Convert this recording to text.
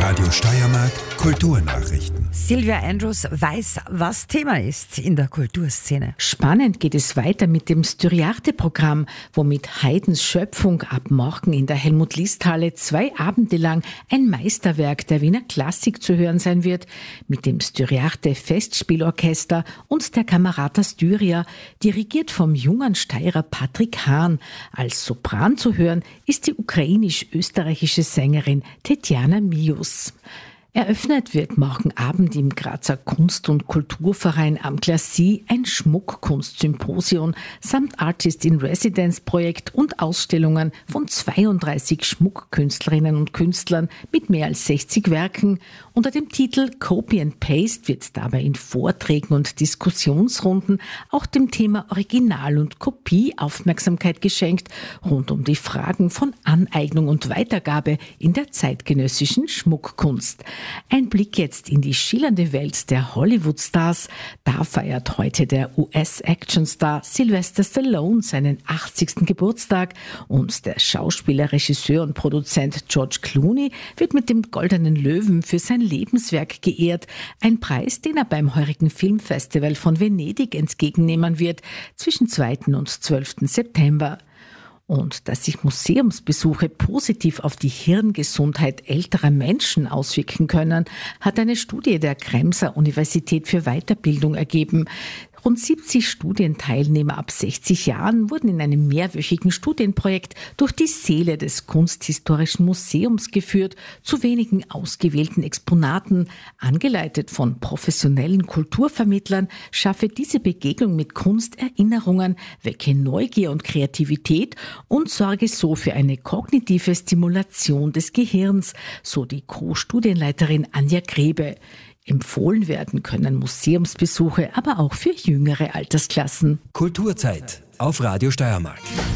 Radio Steiermark Kulturnachrichten. Silvia Andrews weiß, was Thema ist in der Kulturszene. Spannend geht es weiter mit dem Styriarte-Programm, wo mit Haydns Schöpfung ab morgen in der Helmut-List-Halle 2 Abende lang ein Meisterwerk der Wiener Klassik zu hören sein wird, mit dem Styriarte-Festspielorchester und der Camerata Styria, dirigiert vom jungen Steirer Patrick Hahn. Als Sopran zu hören ist die ukrainisch-österreichische Sängerin Tetjana Mius. Eröffnet wird morgen Abend im Grazer Kunst- und Kulturverein am Glacis ein Schmuckkunstsymposion samt Artist-in-Residence-Projekt und Ausstellungen von 32 Schmuckkünstlerinnen und Künstlern mit mehr als 60 Werken. Unter dem Titel Copy and Paste wird dabei in Vorträgen und Diskussionsrunden auch dem Thema Original und Kopie Aufmerksamkeit geschenkt, rund um die Fragen von Aneignung und Weitergabe in der zeitgenössischen Schmuckkunst. Ein Blick jetzt in die schillernde Welt der Hollywood-Stars. Da feiert heute der US-Actionstar Sylvester Stallone seinen 80. Geburtstag und der Schauspieler, Regisseur und Produzent George Clooney wird mit dem Goldenen Löwen für sein Lebenswerk geehrt. Ein Preis, den er beim heurigen Filmfestival von Venedig entgegennehmen wird, zwischen 2. und 12. September. Und dass sich Museumsbesuche positiv auf die Hirngesundheit älterer Menschen auswirken können, hat eine Studie der Kremser Universität für Weiterbildung ergeben. Rund 70 Studienteilnehmer ab 60 Jahren wurden in einem mehrwöchigen Studienprojekt durch die Seele des Kunsthistorischen Museums geführt, zu wenigen ausgewählten Exponaten. Angeleitet von professionellen Kulturvermittlern schaffe diese Begegnung mit Kunst Erinnerungen, wecke Neugier und Kreativität und sorge so für eine kognitive Stimulation des Gehirns, so die Co-Studienleiterin Anja Grebe. Empfohlen werden können Museumsbesuche aber auch für jüngere Altersklassen. Kulturzeit auf Radio Steiermark.